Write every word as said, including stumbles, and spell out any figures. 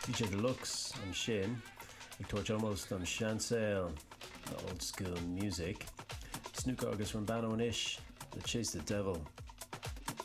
D J Deluxe an sin, ag tuairt almost an seansail na old school music. Snooker agus Rambano an ish, The Chase the Devil.